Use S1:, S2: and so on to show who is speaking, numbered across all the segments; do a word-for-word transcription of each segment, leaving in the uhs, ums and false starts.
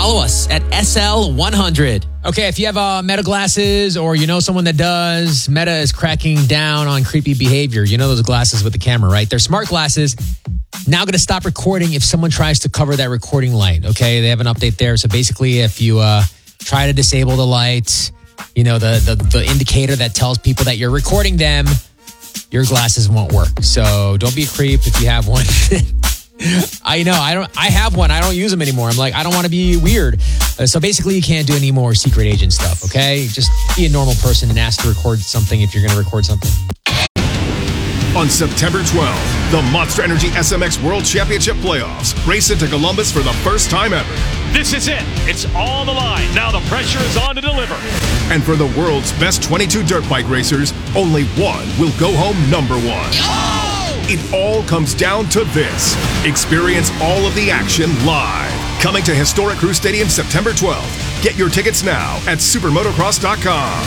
S1: Follow us at S L one hundred. Okay, if you have uh, Meta glasses or you know someone that does, Meta is cracking down on creepy behavior. You know those glasses with the camera, right? They're smart glasses. Now going to stop recording if someone tries to cover that recording light. Okay, they have an update there. So basically, if you uh, try to disable the light, you know, the, the the indicator that tells people that you're recording them, your glasses won't work. So don't be a creep if you have one. I know, I don't. I have one. I don't use them anymore. I'm like, I don't want to be weird. Uh, so basically, you can't do any more secret agent stuff, okay? Just be a normal person and ask to record something if you're going to record something.
S2: On September twelfth, the Monster Energy S M X World Championship Playoffs race into Columbus for the first time ever.
S3: This is it. It's on the line. Now the pressure is on to deliver.
S2: And for the world's best twenty-two dirt bike racers, only one will go home number one.
S1: Oh!
S2: It all comes down to this. Experience all of the action live. Coming to Historic Crew Stadium September twelfth. Get your tickets now at supermotocross dot com.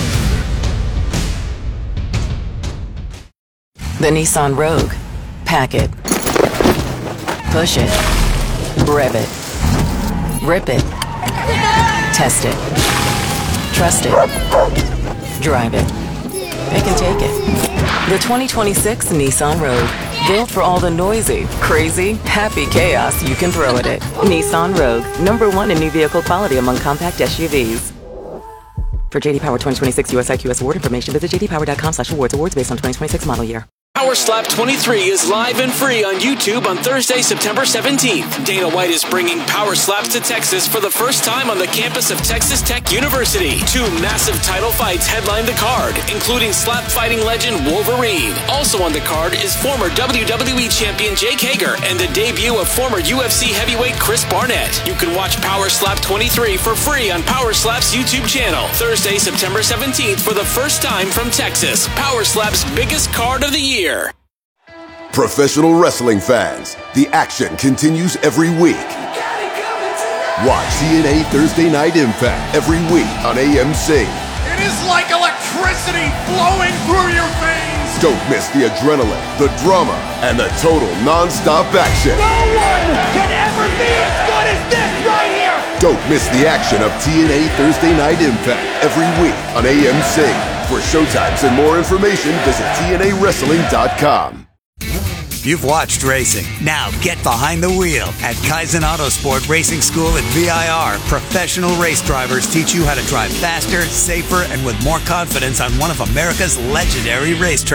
S4: The Nissan Rogue. Pack it. Push it. Rev it. Rip it. Test it. Trust it. Drive it. They can take it. The twenty twenty-six Nissan Rogue. Built for all the noisy, crazy, happy chaos you can throw at it. Nissan Rogue. Number one in new vehicle quality among compact S U Vs. For J D Power twenty twenty-six U S I Q S award information, visit j d power dot com slash awards. Awards based on twenty twenty-six model year.
S5: Power Slap twenty-three is live and free on YouTube on Thursday, September seventeenth. Dana White is bringing Power Slaps to Texas for the first time on the campus of Texas Tech University. Two massive title fights headline the card, including slap fighting legend Wolverine. Also on the card is former W W E champion Jake Hager and the debut of former U F C heavyweight Chris Barnett. You can watch Power Slap twenty-three for free on Power Slap's YouTube channel. Thursday, September seventeenth for the first time from Texas. Power Slap's biggest card of the year.
S6: Professional wrestling fans, the action continues every week. Watch T N A Thursday Night Impact every week on A M C.
S7: It is like electricity flowing through your veins.
S6: Don't miss the adrenaline, the drama, and the total non-stop action.
S7: No one can ever be as good as this right here.
S6: Don't miss the action of T N A Thursday Night Impact every week on A M C. For showtimes and more information, visit T N A wrestling dot com.
S8: You've watched racing. Now get behind the wheel. At Kaizen Autosport Racing School at V I R, professional race drivers teach you how to drive faster, safer, and with more confidence on one of America's legendary racetracks.